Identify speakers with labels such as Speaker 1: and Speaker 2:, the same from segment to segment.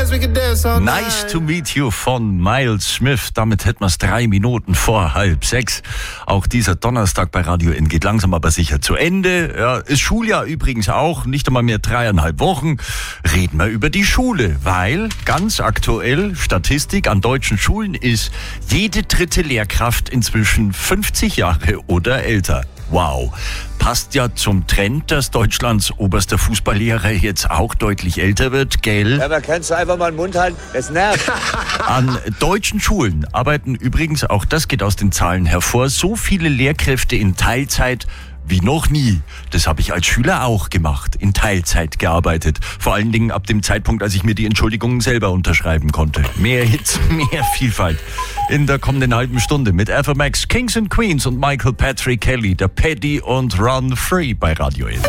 Speaker 1: Nice to meet you von Miles Smith. Damit hätten wir es 3 Minuten vor 5:30. Auch dieser Donnerstag bei Radio N geht langsam aber sicher zu Ende. Ja, ist Schuljahr übrigens auch, nicht einmal mehr 3,5 Wochen. Reden wir über die Schule, weil ganz aktuell Statistik an deutschen Schulen ist, jede dritte Lehrkraft inzwischen 50 Jahre oder älter. Wow, passt ja zum Trend, dass Deutschlands oberster Fußballlehrer jetzt auch deutlich älter wird, gell?
Speaker 2: Ja, da kannst du einfach mal den Mund halten, es nervt.
Speaker 1: An deutschen Schulen arbeiten übrigens, auch das geht aus den Zahlen hervor, so viele Lehrkräfte in Teilzeit wie noch nie. Das habe ich als Schüler auch gemacht, in Teilzeit gearbeitet. Vor allen Dingen ab dem Zeitpunkt, als ich mir die Entschuldigungen selber unterschreiben konnte. Mehr Hits, mehr Vielfalt. In der kommenden halben Stunde mit Ava Max, Kings and Queens und Michael Patrick Kelly, der Paddy und Run Free bei Radio N.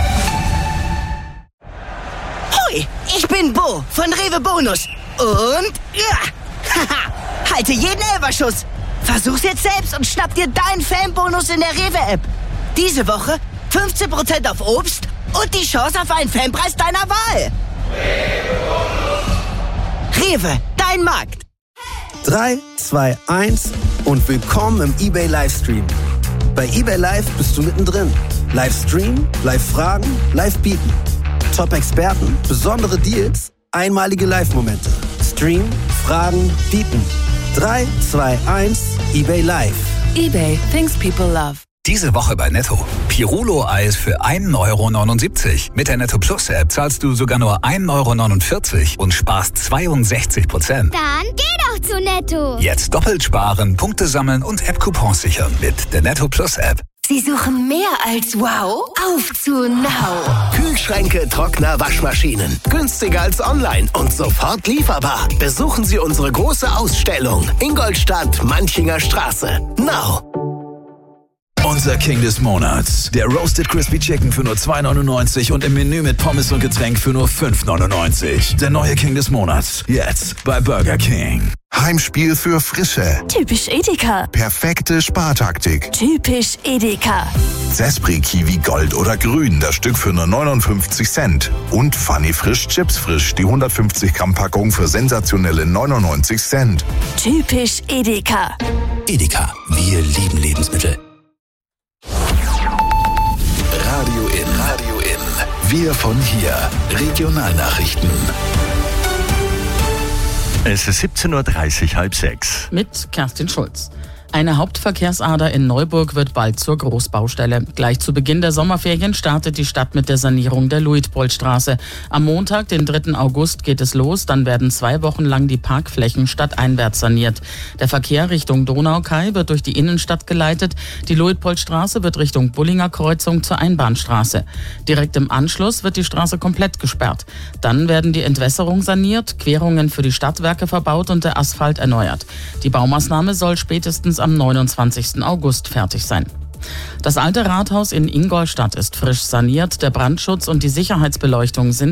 Speaker 3: Hoi, ich bin Bo von Rewe Bonus. Und ja, halte jeden Elferschuss. Versuch's jetzt selbst und schnapp dir deinen Fanbonus in der Rewe-App. Diese Woche 15% auf Obst und die Chance auf einen Fanpreis deiner Wahl. Rewe, dein Markt.
Speaker 4: 3, 2, 1 und willkommen im eBay Livestream. Bei eBay Live bist du mittendrin. Livestream, Live-Fragen, Live-Bieten. Top-Experten, besondere Deals, einmalige Live-Momente. Stream, Fragen, Bieten. 3, 2, 1, eBay Live.
Speaker 5: eBay, things people love.
Speaker 6: Diese Woche bei Netto. Pirolo-Eis für 1,79 €. Mit der Netto Plus App zahlst du sogar nur 1,49 € und sparst 62%.
Speaker 7: Dann geh doch zu Netto.
Speaker 6: Jetzt doppelt sparen, Punkte sammeln und App-Coupons sichern mit der Netto Plus App.
Speaker 5: Sie suchen mehr als wow? Auf zu Now!
Speaker 8: Kühlschränke, Trockner, Waschmaschinen. Günstiger als online und sofort lieferbar. Besuchen Sie unsere große Ausstellung. Ingolstadt, Manchinger Straße. Now!
Speaker 9: Unser King des Monats. Der Roasted Crispy Chicken für nur 2,99 € und im Menü mit Pommes und Getränk für nur 5,99 €. Der neue King des Monats. Jetzt bei Burger King.
Speaker 10: Heimspiel für Frische.
Speaker 5: Typisch Edeka.
Speaker 10: Perfekte Spartaktik.
Speaker 5: Typisch Edeka.
Speaker 10: Zespri Kiwi Gold oder Grün, das Stück für nur 59 Cent. Und Funny Frisch Chips Frisch, die 150 Gramm Packung für sensationelle 99 Cent.
Speaker 5: Typisch Edeka.
Speaker 9: Edeka. Wir lieben Lebensmittel.
Speaker 10: Radio N. Wir von hier. Regionalnachrichten.
Speaker 1: Es ist 17:30 Uhr, 5:30.
Speaker 11: Mit Kerstin Schulz. Eine Hauptverkehrsader in Neuburg wird bald zur Großbaustelle. Gleich zu Beginn der Sommerferien startet die Stadt mit der Sanierung der Luitpoldstraße. Am Montag, den 3. August, geht es los. Dann werden 2 Wochen lang die Parkflächen stadteinwärts saniert. Der Verkehr Richtung Donaukai wird durch die Innenstadt geleitet. Die Luitpoldstraße wird Richtung Bullinger Kreuzung zur Einbahnstraße. Direkt im Anschluss wird die Straße komplett gesperrt. Dann werden die Entwässerung saniert, Querungen für die Stadtwerke verbaut und der Asphalt erneuert. Die Baumaßnahme soll spätestens am 29. August fertig sein. Das alte Rathaus in Ingolstadt ist frisch saniert. Der Brandschutz und die Sicherheitsbeleuchtung sind